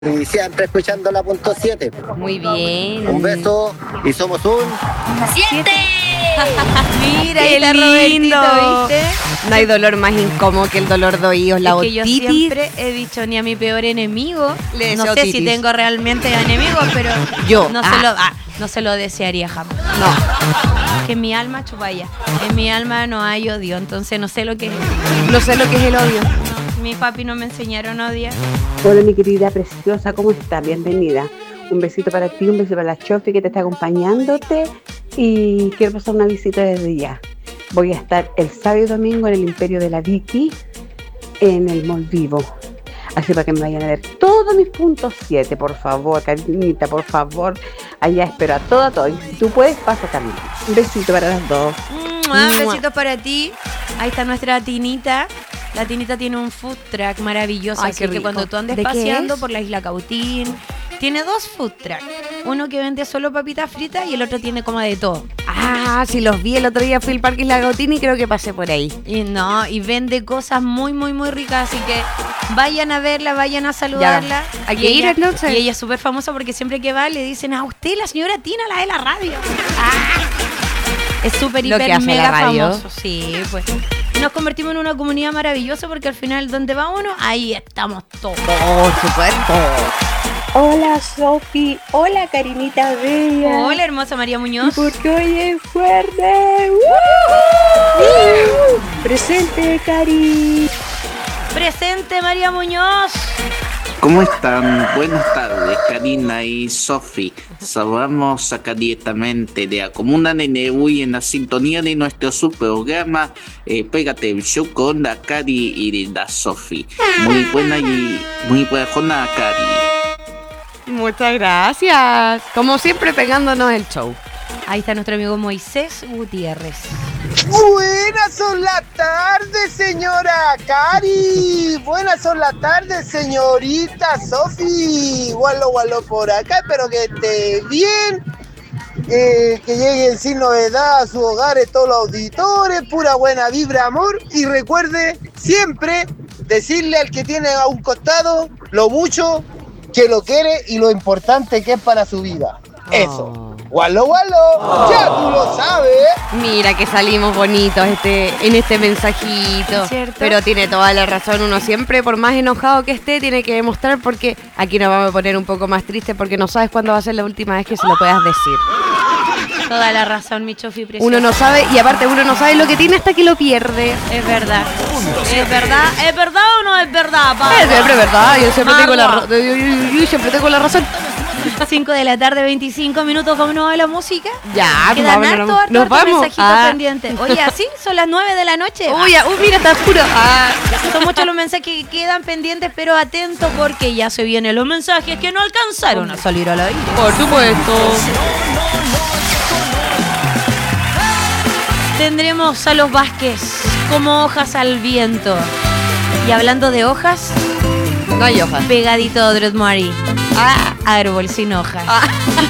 Y siempre escuchando la punto 7. Muy bien. Un beso y somos un... ¡Siete! Mira, ¡Qué qué lindo! Robertito, ¿viste? No hay dolor más incómodo que el dolor de oídos, la Es que yo otitis. siempre he dicho ni a mi peor enemigo. Le No deseo sé si otitis. tengo realmente enemigos, pero Yo. no se lo desearía jamás. No, Que en mi alma chupaya. En mi alma no hay odio, entonces no sé lo que es. no sé lo que es el odio. Mi papi no me enseñaron a odiar. Hola mi querida preciosa, ¿cómo estás? Bienvenida. Un besito para ti, un besito para la Chofi que te está acompañándote y quiero pasar una visita desde ya. Voy a estar el sábado y domingo en el Imperio de la Vicky en el Mall Vivo. Así para que me vayan a ver todos mis puntos 7, por favor, Karinita, por favor. Allá espero a todo. Y si tú puedes, pasa también. Un besito para las dos. Besitos para ti. Ahí está nuestra Tinita. La Tinita tiene un food truck maravilloso, Ay, así qué que rico. cuando tú andes ¿De qué paseando es? por la isla Cautín, tiene 2 food trucks. Uno que vende solo papitas fritas y el otro tiene como de todo. Ah, sí los vi el otro día, fui al Parque Isla Gautini y creo que pasé por ahí. Y vende cosas muy, muy, muy ricas, así que vayan a verla, vayan a saludarla. Ya, hay Y que ir, ella- entonces. Y ella es súper famosa porque siempre que va le dicen, a usted la señora Tina, la de la radio. Ah. Es súper, Lo que hiper, hace la mega radio. famoso. Sí, pues. Nos convertimos en una comunidad maravillosa porque al final, donde va uno, ahí estamos todos. Por supuesto. Hola Sofi, hola Karinita Bella. Hola, hermosa María Muñoz. Porque hoy es fuerte. Presente, Cari. Presente, María Muñoz. ¿Cómo están? Buenas tardes, Karina y Sofi. Saludamos acá directamente de la comuna de Neuy en la sintonía de nuestro subprograma Pégate el Show con la Cari y la Sofi. Muy buena jornada, Cari. Muchas gracias. Como siempre, pegándonos el show. Ahí está nuestro amigo Moisés Gutiérrez. Buenas son las tardes, señora Cari. Buenas son las tardes, señorita Sofi. Gualo por acá, espero que esté bien. Que lleguen sin novedad a su hogar todos los auditores. Pura buena vibra, amor. Y recuerde siempre decirle al que tiene a un costado lo mucho que lo quiere y lo importante que es para su vida. Eso. Gualo, ya tú lo sabes. Mira que salimos bonitos en este mensajito. ¿Cierto? Pero tiene toda la razón. Uno siempre, por más enojado que esté, tiene que demostrar porque aquí nos vamos a poner un poco más tristes porque no sabes cuándo va a ser la última vez que se lo puedas decir. Toda la razón, mi chofi precioso. Uno no sabe y aparte uno no sabe lo que tiene hasta que lo pierde. Es verdad. ¿Es verdad? ¿Es verdad o no es verdad, pa? Es siempre verdad. Yo siempre tengo Marwa. yo siempre tengo la razón. 5 de la tarde, 25 minutos. ¿Cómo va la música? Ya, Quedan vámonos, harto nos vamos. mensajitos Ah. pendientes. Oye, así son las 9 de la noche. Uy, mira, está oscuro. Son muchos los mensajes que quedan pendientes, pero atentos porque ya se vienen los mensajes que no alcanzaron a salir al aire. Por supuesto. Tendremos a los Vázquez como hojas al viento. Y hablando de hojas, No hay hojas. pegadito a Dread Mari. Árbol sin hojas.